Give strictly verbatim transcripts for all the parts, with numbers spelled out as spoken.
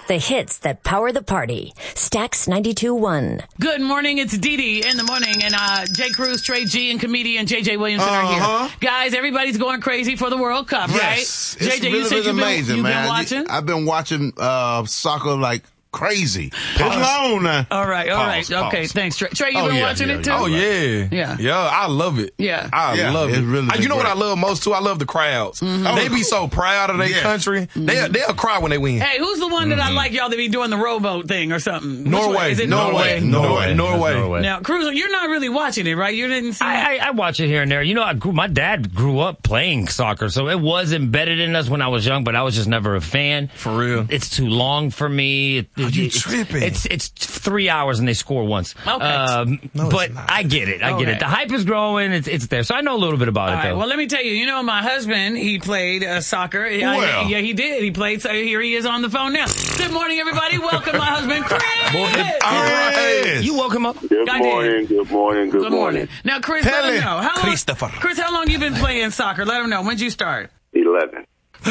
The hits that power the party. Stax ninety-two point one. Good morning. It's Dee Dee in the morning. And uh, Jay Cruz, Trey G, and comedian J J Williamson uh-huh. are here. Guys, everybody's going crazy for the World Cup, yes. right? It's J J, really, you said really you've been, amazing, you've man. been watching? I've been watching uh, soccer like crazy. It's long now. All right, all right. Pause, Okay, pause. thanks, Trey. Trey, you Oh, been yeah, watching yeah, it too? Oh, yeah. Yeah. Yeah, I love it. Yeah. I Yeah, love it's it. really Uh, you know great. what I love most, too? I love the crowds. Mm-hmm. They be so proud of their Yeah. country. Mm-hmm. They, they'll cry when they win. Hey, who's the one that I like y'all to be doing the rowboat thing or something? Which one? Norway. Is it Norway. Norway? Norway. Norway. Norway. Now, Cruz, you're not really watching it, right? You didn't see I, I, I watch it here and there. You know, I grew, my dad grew up playing soccer, so it was embedded in us when I was young, but I was just never a fan. For real. It's too long for me. It, Oh, you it's, tripping. It's it's three hours and they score once. Okay. Um, No, it's but not. I get it. I get Okay. it. The hype is growing. It's it's there. So I know a little bit about All it, right, though. well, let me tell you, you know, my husband, he played uh, soccer. I- Well. yeah, he did. He played, so here he is on the phone now. Good morning, everybody. Welcome my husband, Chris. All right. You woke him up. Good I morning, did. good morning, good, Good morning. Now, Chris, let Pele. him know. How long, Christopher. Chris, how long you been playing soccer? Let him know. When'd you start? eleven.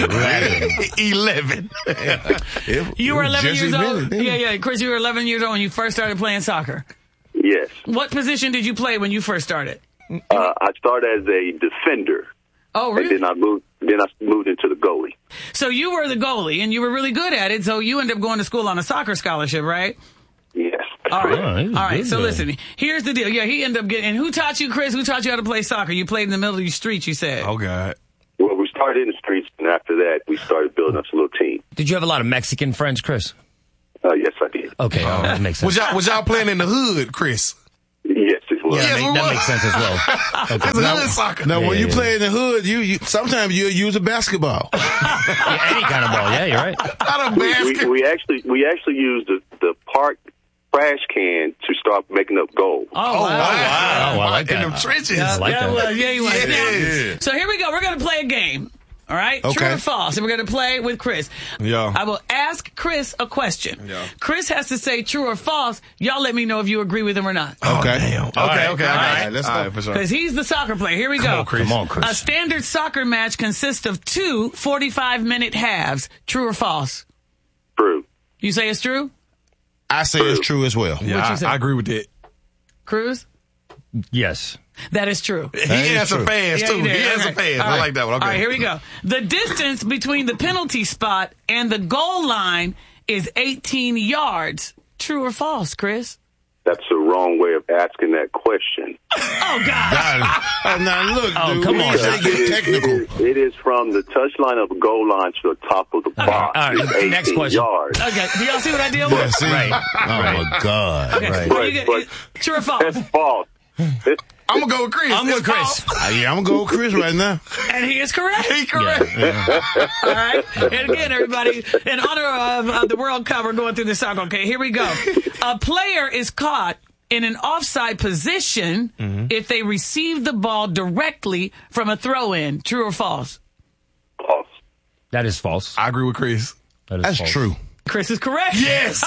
eleven. You were eleven just years as old? many, Yeah, yeah. Chris, you were eleven years old when you first started playing soccer. Yes. What position did you play when you first started? Uh, I started as a defender, Oh, and really? then I moved. Then I moved into the goalie. So you were the goalie, and you were really good at it, so you ended up going to school on a soccer scholarship, right? Yes. All right. Oh, he was All right. good So then. listen, here's the deal. Yeah, he ended up getting. And who taught you, Chris? Who taught you how to play soccer? You played in the middle of the streets, you said. Oh, God. Well, we started in the streets, and after that, we started building up a little team. Did you have a lot of Mexican friends, Chris? Uh, yes, I did. Okay, oh, that makes sense. Was y'all, was y'all playing in the hood, Chris? Yes, it was. Yeah, Yes, that, we make- that was. makes sense as well. Okay. It's hood soccer. Now, when Yeah, you yeah. play in the hood, you, you sometimes you'll use a basketball. Yeah, any kind of ball. Yeah, you're right. Not a We, basket. we, we actually we actually used the, the park trash can to start making up goals. Oh, Oh, wow. wow. Oh, I like In that. them trenches. Yeah, I like yeah, that. well, yeah, you was. Yeah. Now, so here we go. We're going to play a game. All right? True Okay. or false. And we're going to play with Chris. Yeah. I will ask Chris a question. Yeah. Chris has to say true or false. Y'all let me know if you agree with him or not. Oh, Okay. damn. Okay, right, okay, all okay. right, let's All go. right, for sure. Because he's the soccer player. Here we Come go. on, Chris. Come on, Chris. A standard soccer match consists of two forty-five minute halves. True or false? True. You say it's true? I say it's true as well. Yeah, What you I, say? I agree with that. Cruz? Yes. That is true. He is has some true. fans, Yeah, too. you He did. has Okay. some fans. All I right. like that one. Okay. All right, here we go. The distance between the penalty spot and the goal line is eighteen yards. True or false, Chris? That's the wrong way of asking that question. Oh, God. God, uh, now look, Oh, dude, come we on. ain't say It get is, technical. it is, it is from the touchline of the goal line to the top of the box. All right, It's eighteen next question. yards. Okay, do y'all see what I did Yeah, with? see? Right. Oh my God. Okay, Right. what do you But- get? True or false? That's false. It's, I'm going to go with Chris. I'm with It's Chris. false. Uh, yeah, I'm gonna go with Chris right now. And he is correct. He correct. All right. And again, everybody, in honor of, of the World Cup, we're going through this song. Okay, here we go. A player is caught in an offside position if they receive the ball directly from a throw-in. True or false? false. That is false. I agree with Chris. That is That's false. true. Chris is correct. Yes.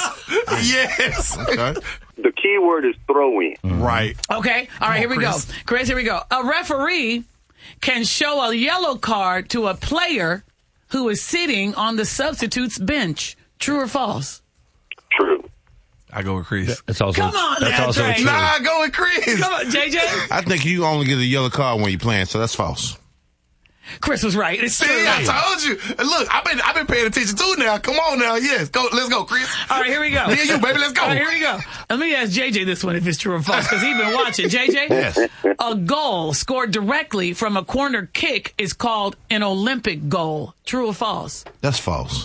yes. Okay. The key word is throw in. Right. Okay. All right, here we Chris. go. Chris, here we go. A referee can show a yellow card to a player who is sitting on the substitute's bench. True or false? True. I go with Chris. That's also, Come on that's now, also Trey. true. Nah, I go with Chris. Come on, J J. I think you only get a yellow card when you're playing, so that's false. Chris was right. It's See, true. I told you. Look, I've been I've been paying attention too now. Come on now. Yes. Go. Let's go, Chris. All right, here we go. Me and you, baby. Let's go. All right, here we go. Let me ask J J this one if it's true or false, because he's been watching. J J? Yes. A goal scored directly from a corner kick is called an Olympic goal. True or false? That's false.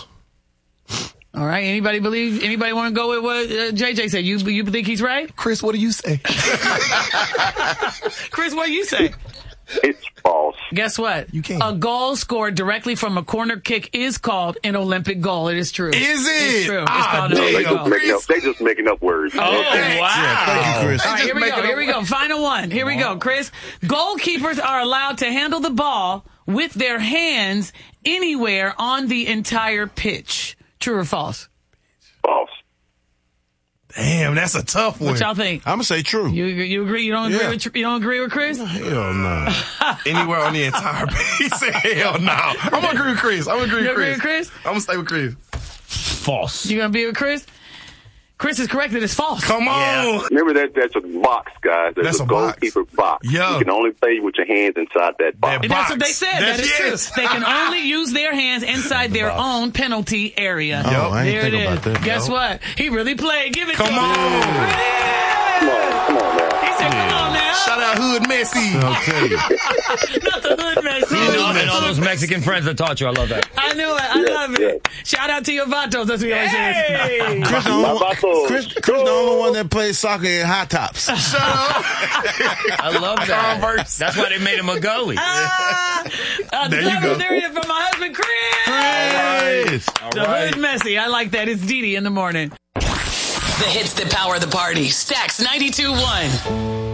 All right. Anybody believe? Anybody want to go with what uh, J J said? You you think he's right? Chris, what do you say? Chris, what do you say? It's false. Guess what? You can't. A goal scored directly from a corner kick is called an Olympic goal. It is true. Is it? It's true. It's Ah, called an damn. They Olympic just goal. making up. They just making up words. Oh, Okay. wow. Yeah, thank you, Chris. All right, here we Just go. make Here it we up. go. Final one. Here we go, Chris. Goalkeepers are allowed to handle the ball with their hands anywhere on the entire pitch. True or false? False. Damn, that's a tough one. What y'all think? I'm gonna say true. You you agree? You don't agree Yeah. with you don't agree with Chris? Hell no. Anywhere on the entire piece. Hell no. I'm gonna agree with Chris. I'm gonna agree You with agree Chris. with Chris? I'm gonna stay with Chris. false. You gonna be with Chris? Chris is correct. It is false. Come on. Yeah. Remember that that's a box, guys. There's That's a a box. goalkeeper box. Yo. You can only play with your hands inside that box. That And that's what they box. said. That's- that is yes. true. They can only use their hands inside their own penalty area. Oh, I ain't there it think is. about that. Guess what? He really played. Give it Come to him. on. Come on, come on now. He said, come on now. Shout out Hood Messi. I'll tell you. Not the hood man. And all, and all those Mexican friends that taught you. I love that. I knew it. I Yeah, love it. Shout out to your vatos. That's what we always say. Hey! Chris the only one, Vatos. Chris, Chris the only one that plays soccer in high tops. Shut up. I love that. Converse. That's why they made him a goalie. Ah, uh, There you the go. area from my husband, Chris. Chris. All The right. hood messy. I like that. It's Dee Dee in the morning. The hits that power the party. Stacks ninety-two point one.